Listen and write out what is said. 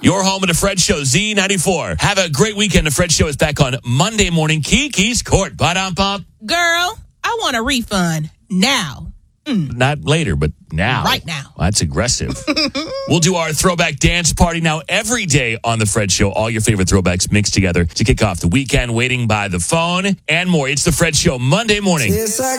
Your home of the Fred Show, Z94. Have a great weekend. The Fred Show is back on Monday morning. Kiki's Court. Ba-dum-bum. Girl, I want a refund now. Not later, but now. Right now. Well, that's aggressive. We'll do our throwback dance party now every day on the Fred Show. All your favorite throwbacks mixed together to kick off the weekend, waiting by the phone, and more. It's the Fred Show Monday morning.